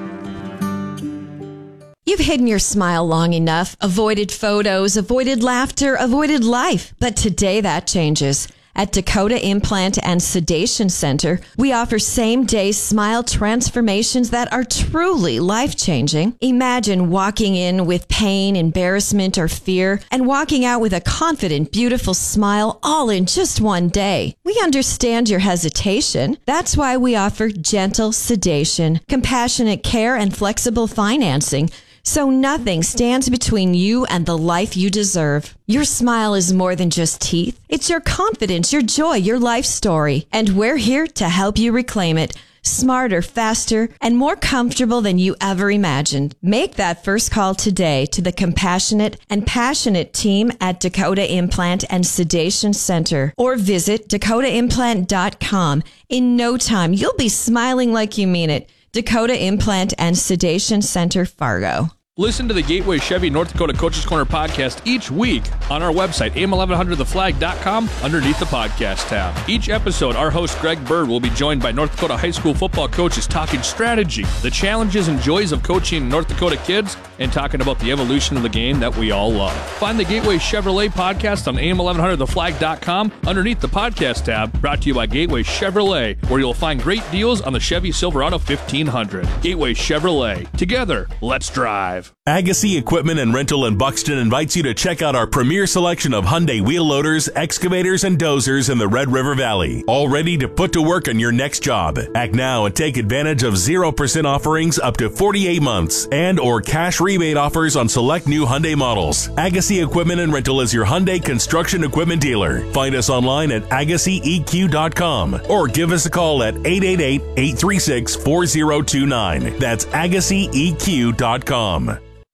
You've hidden your smile long enough, avoided photos, avoided laughter, avoided life. But today that changes. At Dakota Implant and Sedation Center, we offer same-day smile transformations that are truly life-changing. Imagine walking in with pain, embarrassment, or fear, and walking out with a confident, beautiful smile all in just one day. We understand your hesitation. That's why we offer gentle sedation, compassionate care, and flexible financing, so nothing stands between you and the life you deserve. Your smile is more than just teeth. It's your confidence, your joy, your life story. And we're here to help you reclaim it. Smarter, faster, and more comfortable than you ever imagined. Make that first call today to the compassionate and passionate team at Dakota Implant and Sedation Center, or visit dakotaimplant.com. In no time, you'll be smiling like you mean it. Dakota Implant and Sedation Center, Fargo. Listen to the Gateway Chevy North Dakota Coaches Corner podcast each week on our website, am1100theflag.com, underneath the podcast tab. Each episode, our host, Greg Bird, will be joined by North Dakota high school football coaches talking strategy, the challenges and joys of coaching North Dakota kids, and talking about the evolution of the game that we all love. Find the Gateway Chevrolet podcast on am1100theflag.com, underneath the podcast tab, brought to you by Gateway Chevrolet, where you'll find great deals on the Chevy Silverado 1500. Gateway Chevrolet. Together, let's drive. Agassi Equipment and Rental in Buxton invites you to check out our premier selection of Hyundai wheel loaders, excavators, and dozers in the Red River Valley. All ready to put to work on your next job. Act now and take advantage of 0% offerings up to 48 months and or cash rebate offers on select new Hyundai models. Agassi Equipment and Rental is your Hyundai construction equipment dealer. Find us online at AgassiEQ.com or give us a call at 888-836-4029. That's AgassiEQ.com.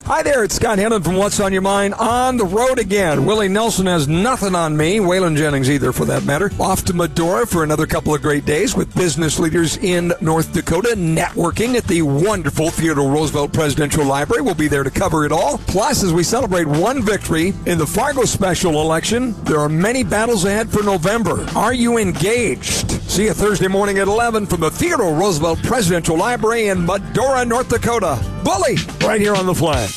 Hi there, it's Scott Hennon from What's on Your Mind on the road again. Willie Nelson has nothing on me, Waylon Jennings either for that matter. Off to Medora for another couple of great days with business leaders in North Dakota, networking at the wonderful Theodore Roosevelt Presidential Library. We'll be there to cover it all. Plus, as we celebrate one victory in the Fargo special election, there are many battles ahead for November. Are you engaged? See you Thursday morning at 11 from the Theodore Roosevelt Presidential Library in Medora, North Dakota. Bully, right here on the Flag.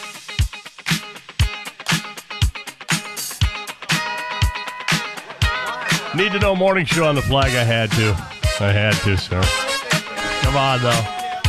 Need to Know morning show on the Flag. I had to, sir. Come on, though.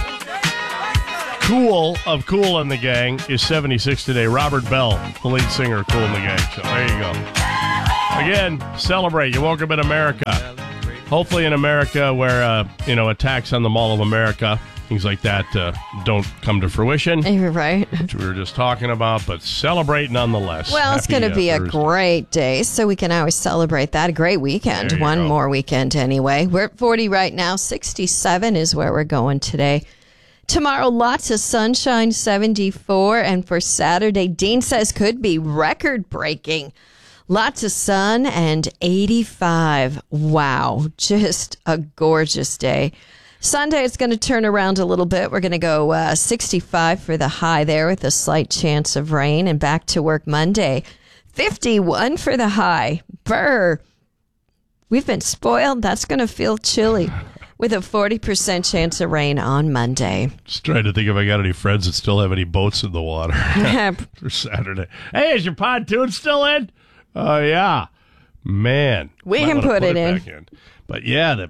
Cool of Kool and the Gang is 76 today. Robert Bell, the lead singer of Kool and the Gang. So there you go. Again, celebrate. You woke up in America. Hopefully in America where, attacks on the Mall of America, things like that don't come to fruition. You're right. Which we were just talking about, but celebrate nonetheless. Well, it's going to be Thursday. a great day, so we can always celebrate that. A great weekend. One more weekend anyway. We're at 40 right now. 67 is where we're going today. Tomorrow, lots of sunshine, 74. And for Saturday, Dean says could be record-breaking. Lots of sun and 85. Wow, just a gorgeous day. Sunday, it's going to turn around a little bit. We're going to go 65 for the high there with a slight chance of rain. And back to work Monday, 51 for the high. Brr. We've been spoiled. That's going to feel chilly with a 40% chance of rain on Monday. Just trying to think if I got any friends that still have any boats in the water for Saturday. Hey, is your pontoon still in? Oh, yeah. Man. We can put it in. Back in. But, yeah,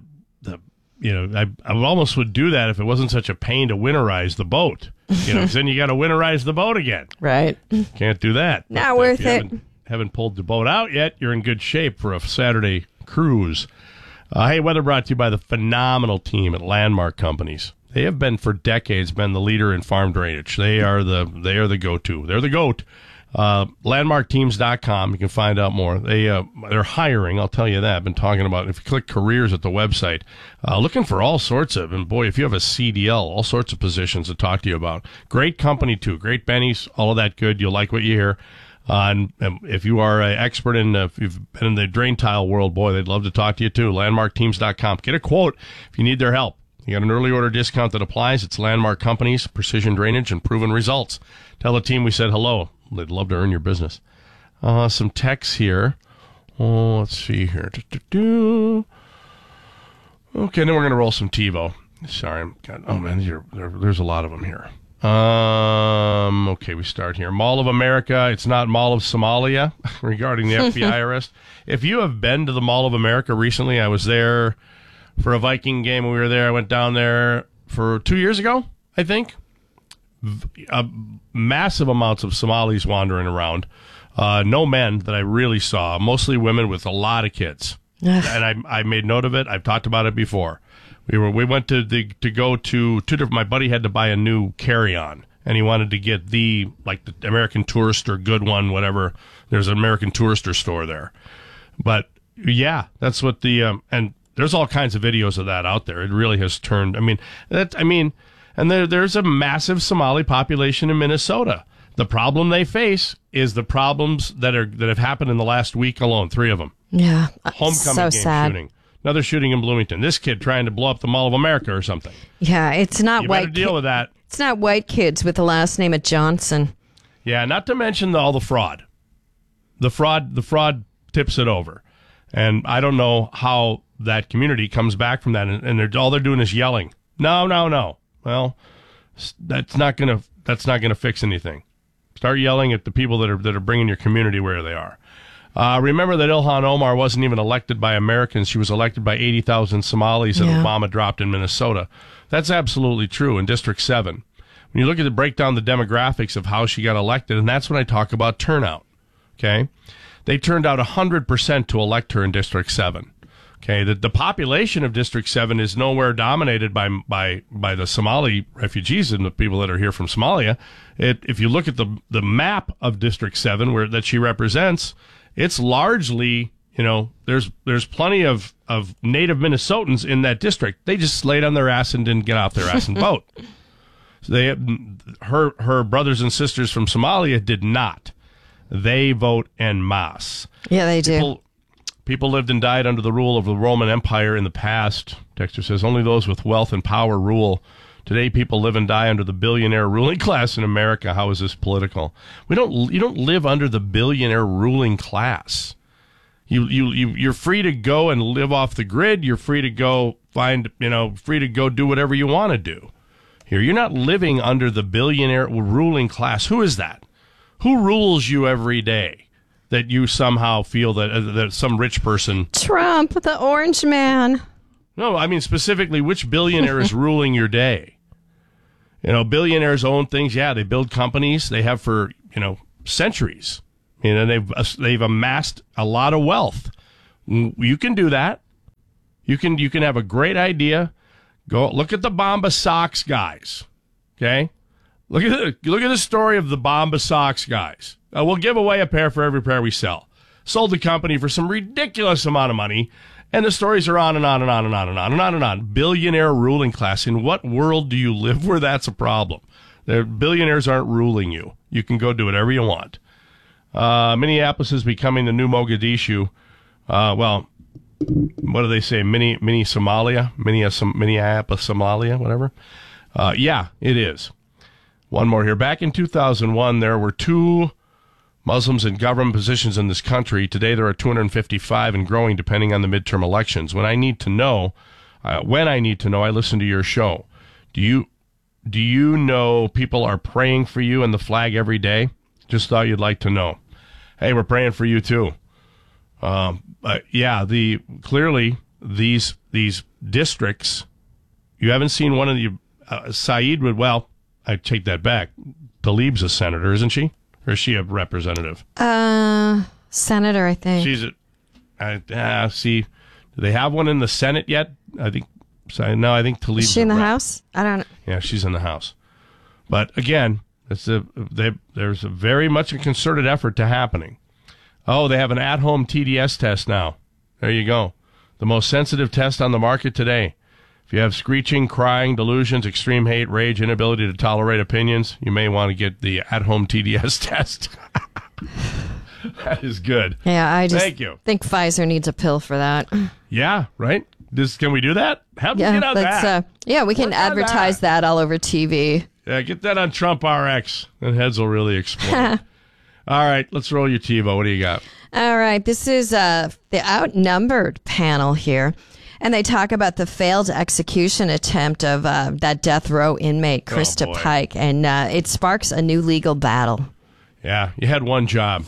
I almost would do that if it wasn't such a pain to winterize the boat. Because then you got to winterize the boat again. Right. Can't do that. Not worth it. Haven't pulled the boat out yet. You're in good shape for a Saturday cruise. Hey, weather brought to you by the phenomenal team at Landmark Companies. They have been for decades the leader in farm drainage. They are the go-to. They're the GOAT. Landmarkteams.com. You can find out more. They're hiring. I'll tell you that. I've been talking about it. If you click careers at the website, looking for all sorts of, and boy, if you have a CDL, all sorts of positions to talk to you about. Great company too. Great bennies. All of that good. You'll like what you hear. And if you are an expert if you've been in the drain tile world, boy, they'd love to talk to you too. Landmarkteams.com. Get a quote if you need their help. You got an early order discount that applies. It's Landmark Companies, precision drainage, and proven results. Tell the team we said hello. They'd love to earn your business. Some texts here. Oh, let's see here. Okay, then we're going to roll some TiVo. Sorry. Oh, man, there's a lot of them here. Okay, we start here. Mall of America. It's not Mall of Somalia regarding the FBI arrest. If you have been to the Mall of America recently, I was there for a Viking game when we were there. I went down there for 2 years ago, I think. Massive amounts of Somalis wandering around. No men that I really saw. Mostly women with a lot of kids. And I made note of it. I've talked about it before. We went to go to two different. My buddy had to buy a new carry-on, and he wanted to get the American Tourister good one, whatever. There's an American Tourister store there, but yeah, that's what and there's all kinds of videos of that out there. It really has turned. And there's a massive Somali population in Minnesota. The problem they face is the problems that have happened in the last week alone. 3 of them. Yeah, homecoming so game sad. shooting. Another shooting in Bloomington. This kid trying to blow up the Mall of America or something. Yeah, it's not you white. You better deal with that. It's not white kids with the last name of Johnson. Yeah, not to mention all the fraud. The fraud tips it over, and I don't know how that community comes back from that. And all they're doing is yelling. No. Well, that's not gonna fix anything. Start yelling at the people that are bringing your community where they are. Remember that Ilhan Omar wasn't even elected by Americans. She was elected by 80,000 Somalis that Obama dropped in Minnesota. That's absolutely true in District 7. When you look at break down the demographics of how she got elected, and that's when I talk about turnout, okay? They turned out 100% to elect her in District 7. Okay, the population of District 7 is nowhere dominated by the Somali refugees and the people that are here from Somalia. If you look at the map of District 7 that she represents, it's largely, there's plenty of native Minnesotans in that district. They just laid on their ass and didn't get off their ass and vote. Her brothers and sisters from Somalia did not. They vote en masse. Yeah, they do. People lived and died under the rule of the Roman Empire in the past. Dexter says only those with wealth and power rule. Today, people live and die under the billionaire ruling class in America. How is this political? You don't live under the billionaire ruling class. You're free to go and live off the grid. You're free to go free to go do whatever you want to do. Here, you're not living under the billionaire ruling class. Who is that? Who rules you every day? That you somehow feel that some rich person... Trump, the orange man. No, I mean specifically, which billionaire is ruling your day? Billionaires own things. Yeah, they build companies. They have for, centuries. They've amassed a lot of wealth. You can do that. You can have a great idea. Go look at the Bomba Sox guys. Okay? Look at the story of the Bomba Sox guys. We'll give away a pair for every pair we sell. Sold the company for some ridiculous amount of money, and the stories are on and on and on and on and on and on and on. Billionaire ruling class. In what world do you live where that's a problem? The billionaires aren't ruling you. You can go do whatever you want. Minneapolis is becoming the new Mogadishu. What do they say? Mini Somalia? Minneapolis, Somalia, whatever. Yeah, it is. One more here. Back in 2001, there were 2 Muslims in government positions in this country. Today, there are 255 and growing depending on the midterm elections. When I need to know, I listen to your show. Do you know people are praying for you and the flag every day? Just thought you'd like to know. Hey, we're praying for you too. Clearly these districts, you haven't seen one of the Saeed would. Well, I take that back. Tlaib's a senator, isn't she? Or is she a representative? Senator, I think. She's see, do they have one in the Senate yet? I think Tlaib's Is she in the House? I don't know. Yeah, she's in the House. But again, there's a very much a concerted effort to happening. Oh, they have an at-home TDS test now. There you go. The most sensitive test on the market today. If you have screeching, crying, delusions, extreme hate, rage, inability to tolerate opinions, you may want to get the at-home TDS test. That is good. Yeah, I just Thank you. think Pfizer needs a pill for that. Yeah, right? Can we do that? How do we get on that? We can advertise that all over TV. Yeah, get that on Trump RX, and heads will really explode. All right, let's roll your TiVo. What do you got? All right, this is the outnumbered panel here. And they talk about the failed execution attempt of that death row inmate, Krista Pike. And it sparks a new legal battle. Yeah, you had one job.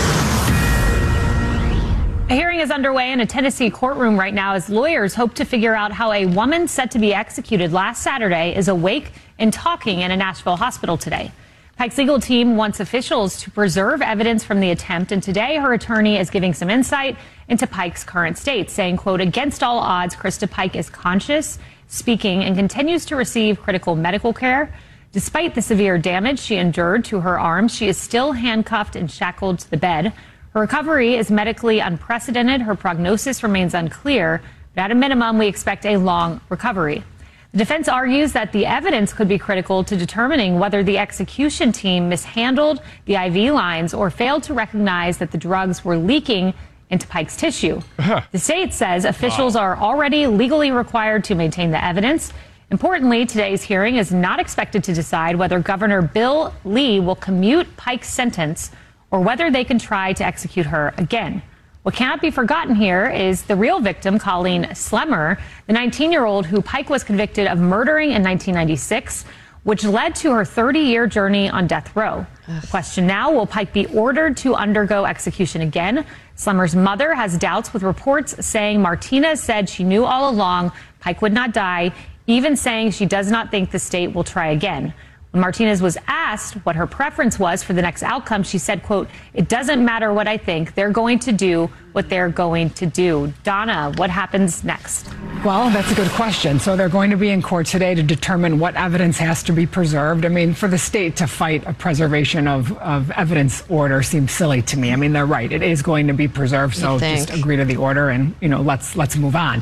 A hearing is underway in a Tennessee courtroom right now as lawyers hope to figure out how a woman set to be executed last Saturday is awake and talking in a Nashville hospital today. Pike's legal team wants officials to preserve evidence from the attempt, and today her attorney is giving some insight into Pike's current state, saying, quote, against all odds, Krista Pike is conscious, speaking, and continues to receive critical medical care. Despite the severe damage she endured to her arms, she is still handcuffed and shackled to the bed. Her recovery is medically unprecedented. Her prognosis remains unclear, but at a minimum, we expect a long recovery. The defense argues that the evidence could be critical to determining whether the execution team mishandled the IV lines or failed to recognize that the drugs were leaking into Pike's tissue. The state says officials are already legally required to maintain the evidence. Importantly, today's hearing is not expected to decide whether Governor Bill Lee will commute Pike's sentence or whether they can try to execute her again. What cannot be forgotten here is the real victim, Colleen Slemmer, the 19-year-old who Pike was convicted of murdering in 1996, which led to her 30-year journey on death row. The question now, will Pike be ordered to undergo execution again? Slemmer's mother has doubts, with reports saying Martinez said she knew all along Pike would not die, even saying she does not think the state will try again. When Martinez was asked what her preference was for the next outcome, she said, quote, it doesn't matter what I think. They're going to do what they're going to do. Donna, what happens next? Well, that's a good question. So they're going to be in court today to determine what evidence has to be preserved. I mean, for the state to fight a preservation of evidence order seems silly to me. I mean, they're right. It is going to be preserved. So just agree to the order and, let's move on.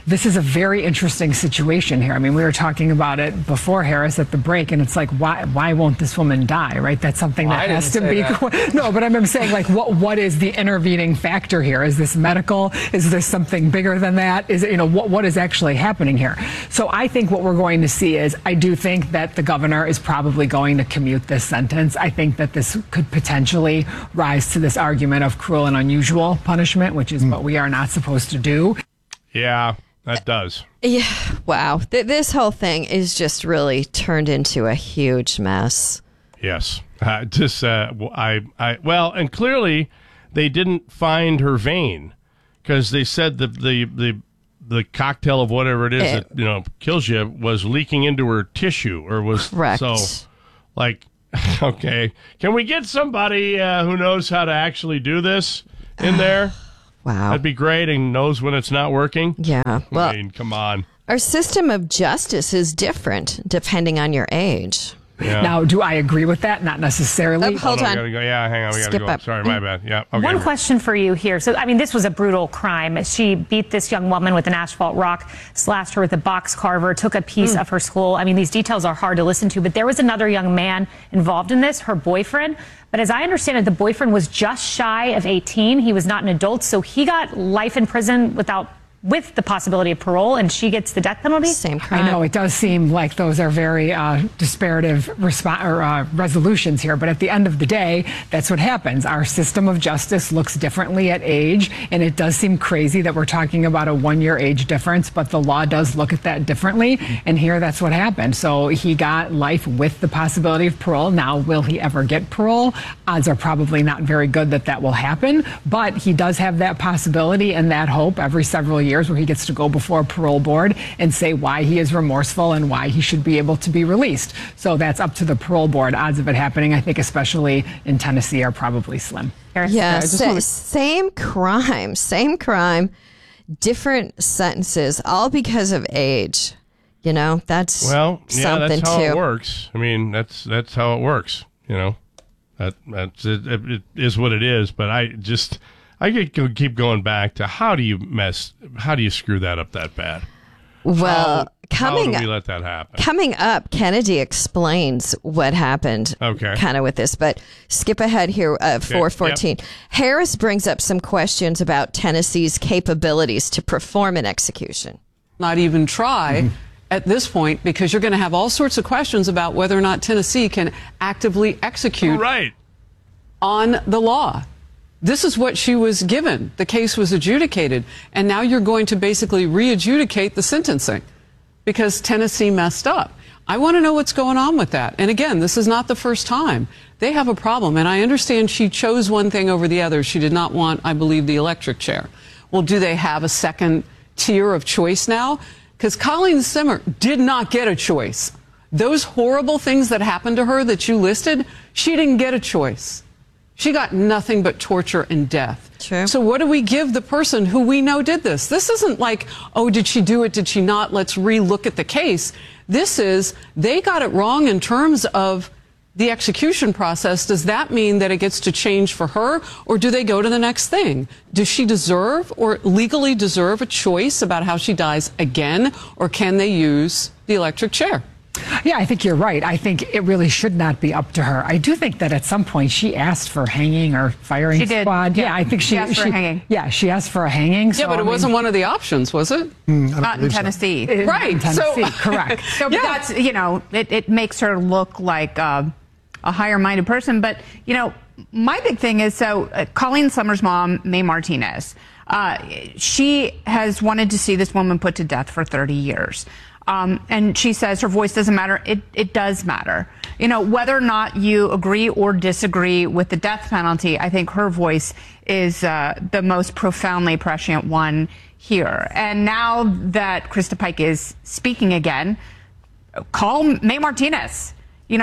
this is a very interesting situation here. I mean, we were talking about it before, Harris, at the break, and it's like, why won't this woman die, right? That's something that has to be... No, but I'm saying, like, what is the intervening factor here? Is this medical? Is this something bigger than that? Is it, what is actually happening here? So I think what we're going to see is, I do think that the governor is probably going to commute this sentence. I think that this could potentially rise to this argument of cruel and unusual punishment, which is what we are not supposed to do. Yeah, that does. Yeah, wow. This whole thing is just really turned into a huge mess. Yes. Well, and clearly they didn't find her vein, because they said the cocktail of whatever it is that kills you was leaking into her tissue, or was correct. So, like, okay, can we get somebody who knows how to actually do this in there? Wow, that'd be great, and knows when it's not working. Yeah, well, I mean, come on. Our system of justice is different depending on your age. Yeah. Now, do I agree with that? Not necessarily. Hold on. Yeah, hang on. We got to go. Up. Sorry, my bad. Yeah. Okay. One question for you here. So, I mean, this was a brutal crime. She beat this young woman with an asphalt rock, slashed her with a box carver, took a piece of her skull. I mean, these details are hard to listen to, but there was another young man involved in this, her boyfriend. But as I understand it, the boyfriend was just shy of 18. He was not an adult, so he got life in prison with the possibility of parole, and she gets the death penalty? Same crime. I know, it does seem like those are very disparative resolutions here, but at the end of the day, that's what happens. Our system of justice looks differently at age, and it does seem crazy that we're talking about a 1-year age difference, but the law does look at that differently, and here that's what happened. So he got life with the possibility of parole. Now, will he ever get parole? Odds are probably not very good that will happen, but he does have that possibility and that hope every several years where he gets to go before a parole board and say why he is remorseful and why he should be able to be released. So that's up to the parole board. Odds of it happening, I think, especially in Tennessee, are probably slim. Yeah, same crime, different sentences, all because of age. That's something that's how too. It works. I mean, that's how it works. That's it is what it is. But I could keep going back to how do you screw that up that bad? Well, how do we let that happen? Coming up, Kennedy explains what happened kind of with this, but skip ahead here, 4:14. Yep. Harris brings up some questions about Tennessee's capabilities to perform an execution. Not even try at this point, because you're going to have all sorts of questions about whether or not Tennessee can actively execute on the law. This is what she was given. The case was adjudicated, and now you're going to basically re-adjudicate the sentencing because Tennessee messed up. I want to know what's going on with that. And again, this is not the first time. They have a problem, and I understand she chose one thing over the other. She did not want, I believe, the electric chair. Well, do they have a second tier of choice now? Because Colleen Zimmer did not get a choice. Those horrible things that happened to her that you listed, she didn't get a choice. She got nothing but torture and death. True. So what do we give the person who we know did this? This isn't like, oh, did she do it? Did she not? Let's re-look at the case. This is, they got it wrong in terms of the execution process. Does that mean that it gets to change for her, or do they go to the next thing? Does she deserve or legally deserve a choice about how she dies again, or can they use the electric chair? Yeah, I think you're right. I think it really should not be up to her. I do think that at some point she asked for hanging or firing squad. Yeah, I think she asked for a hanging. Yeah, she asked for a hanging. Yeah, but it wasn't one of the options, was it? Not in Tennessee. Right. In Tennessee, correct. So that's, it makes her look like a higher-minded person. But, my big thing is, Colleen Summers' mom, Mae Martinez, she has wanted to see this woman put to death for 30 years. And she says her voice doesn't matter. It does matter. Whether or not you agree or disagree with the death penalty, I think her voice is the most profoundly prescient one here. And now that Krista Pike is speaking again, call Mae Martinez.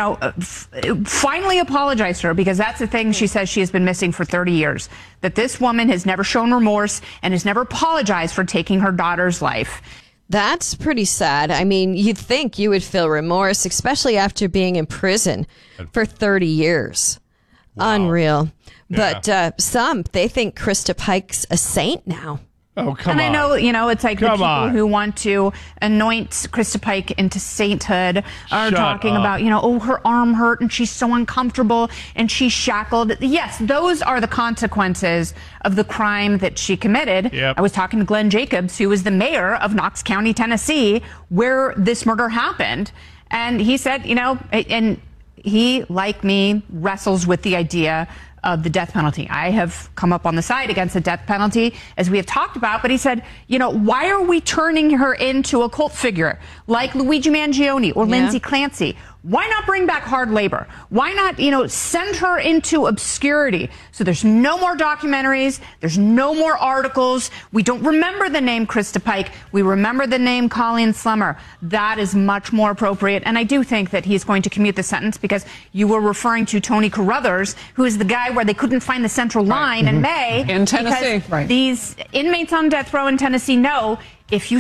Finally apologize to her, because that's the thing she says she has been missing for 30 years, that this woman has never shown remorse and has never apologized for taking her daughter's life. That's pretty sad. I mean, you'd think you would feel remorse, especially after being in prison for 30 years. Wow. Unreal. But they think Krista Pike's a saint now. Oh, come on. And I know, it's like the people who want to anoint Krista Pike into sainthood are talking about, her arm hurt and she's so uncomfortable and she's shackled. Yes, those are the consequences of the crime that she committed. Yep. I was talking to Glenn Jacobs, who was the mayor of Knox County, Tennessee, where this murder happened. And he said, and he, like me, wrestles with the idea of the death penalty. I have come up on the side against the death penalty, as we have talked about, but he said, why are we turning her into a cult figure like Luigi Mangione or Lindsay Clancy? Why not bring back hard labor? Why not, send her into obscurity? So there's no more documentaries. There's no more articles. We don't remember the name Krista Pike. We remember the name Colleen Slummer. That is much more appropriate. And I do think that he's going to commute the sentence, because you were referring to Tony Carruthers, who is the guy where they couldn't find the central line in May. In Tennessee. These inmates on death row in Tennessee know if you